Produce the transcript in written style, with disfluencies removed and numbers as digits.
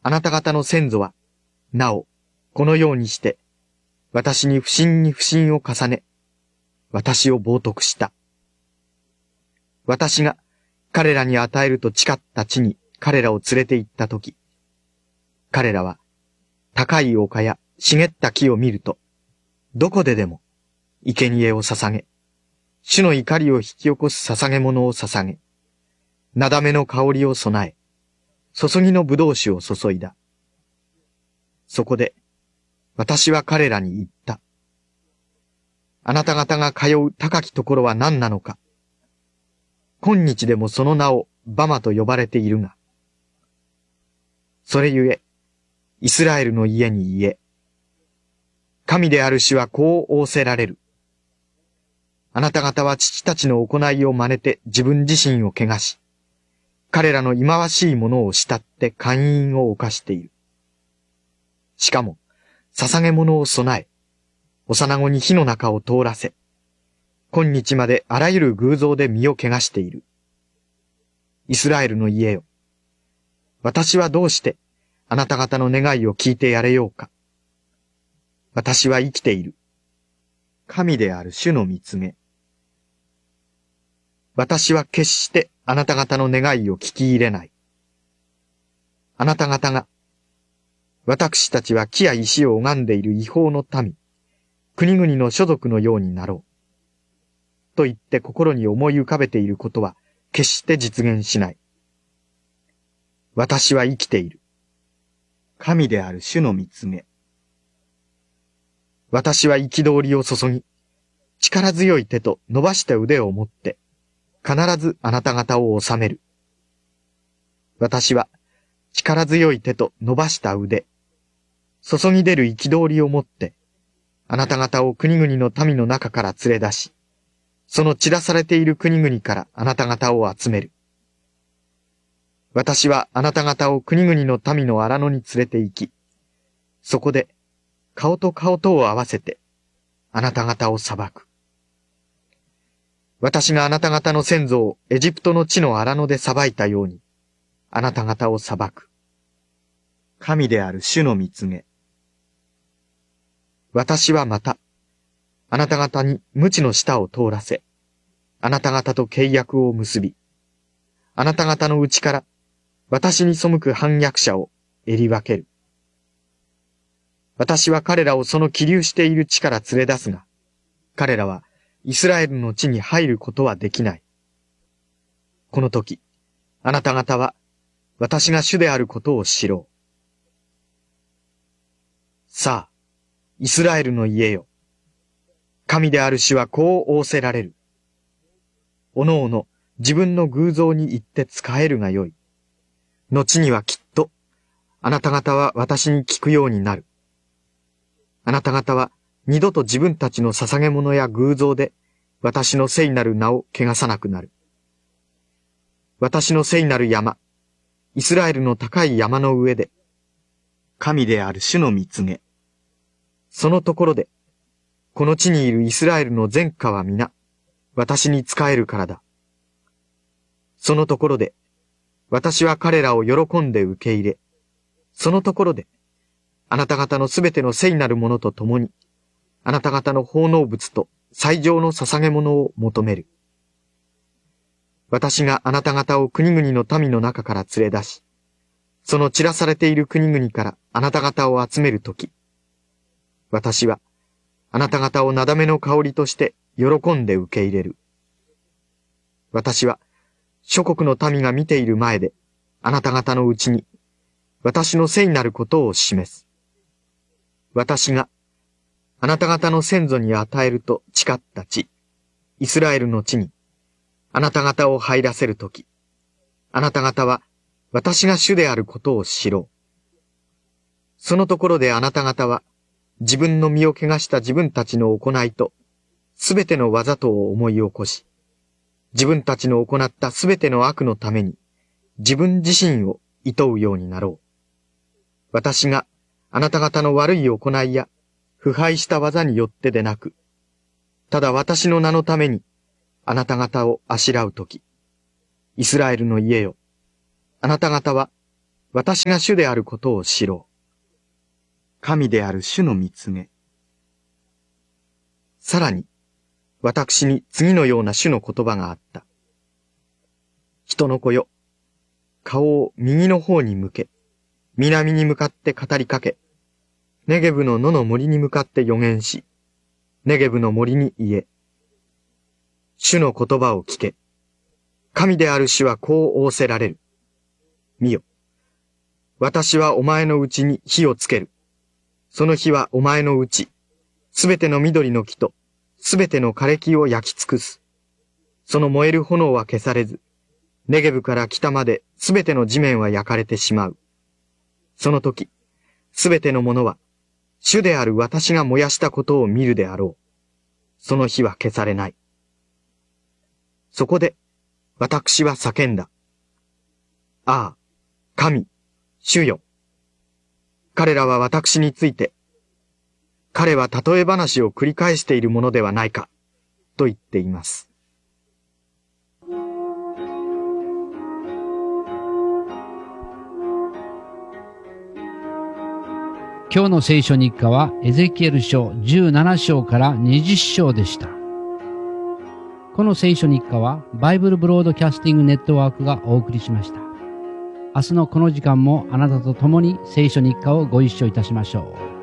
あなた方の先祖は、なお、このようにして、私に不信に不信を重ね、私を冒涜した。私が彼らに与えると誓った地に彼らを連れて行ったとき、彼らは高い丘や茂った木を見ると、どこででも生贄を捧げ、主の怒りを引き起こす捧げ物を捧げ、なだめの香りを備え、注ぎの葡萄酒を注いだ。そこで、私は彼らに言った。あなた方が通う高きところは何なのか。今日でもその名をバマと呼ばれているが。それゆえ、イスラエルの家に言え。神である主はこう仰せられる。あなた方は父たちの行いを真似て自分自身を汚し、彼らの忌まわしいものを慕って姦淫を犯している。しかも、捧げ物を備え、幼子に火の中を通らせ、今日まであらゆる偶像で身を汚している。イスラエルの家よ。私はどうしてあなた方の願いを聞いてやれようか。私は生きている。神である主の見告げ。私は決してあなた方の願いを聞き入れない。あなた方が、私たちは木や石を拝んでいる違法の民、国々の所属のようになろう。と言って心に思い浮かべていることは決して実現しない。私は生きている。神である主の見告げ。私は憤りを注ぎ、力強い手と伸ばした腕を持って、必ずあなた方を治める。私は力強い手と伸ばした腕、注ぎ出る憤りを持って、あなた方を国々の民の中から連れ出し、その散らされている国々からあなた方を集める。私はあなた方を国々の民の荒野に連れて行き、そこで顔と顔とを合わせて、あなた方を裁く。私があなた方の先祖をエジプトの地の荒野で裁いたように、あなた方を裁く。神である主の見告げ。私はまた、あなた方に無知の舌を通らせ、あなた方と契約を結び、あなた方のうちから私に背く反逆者を襟分ける。私は彼らをその起立している地から連れ出すが、彼らはイスラエルの地に入ることはできない。この時、あなた方は私が主であることを知ろう。さあ、イスラエルの家よ。神である主はこう仰せられる。おのおの自分の偶像に行って仕えるがよい。後にはきっと、あなた方は私に聞くようになる。あなた方は二度と自分たちの捧げ物や偶像で私の聖なる名を汚さなくなる。私の聖なる山、イスラエルの高い山の上で、神である主の見告げ。そのところで、この地にいるイスラエルの全家は皆、私に仕えるからだ。そのところで、私は彼らを喜んで受け入れ、そのところで、あなた方のすべての聖なるものと共に、あなた方の奉納物と最上の捧げ物を求める。私があなた方を国々の民の中から連れ出し、その散らされている国々からあなた方を集めるとき、私はあなた方をなだめの香りとして喜んで受け入れる。私は諸国の民が見ている前であなた方のうちに私の聖なることを示す。私があなた方の先祖に与えると誓った地、イスラエルの地にあなた方を入らせるとき、あなた方は私が主であることを知ろう。そのところであなた方は自分の身を汚した自分たちの行いとすべてのわざとを思い起こし、自分たちの行ったすべての悪のために自分自身を厭うようになろう。私があなた方の悪い行いや腐敗した技によってでなく、ただ私の名のためにあなた方をあしらうとき、イスラエルの家よ、あなた方は私が主であることを知ろう。神である主の見告げ。さらに、私に次のような主の言葉があった。人の子よ、顔を右の方に向け、南に向かって語りかけ、ネゲブの野の森に向かって預言し、ネゲブの森に言え。主の言葉を聞け。神である主はこう仰せられる。見よ。私はお前のうちに火をつける。その火はお前のうち、すべての緑の木と、すべての枯れ木を焼き尽くす。その燃える炎は消されず、ネゲブから北まで、すべての地面は焼かれてしまう。その時、すべてのものは、主である私が燃やしたことを見るであろう。その火は消されない。そこで、私は叫んだ。ああ、神、主よ。彼らは私について、彼は例え話を繰り返しているものではないか、と言っています。 今日の聖書日課はエゼキエル書17章から20章でした。この聖書日課はバイブルブロードキャスティングネットワークがお送りしました。明日のこの時間もあなたと共に聖書日課をご一緒いたしましょう。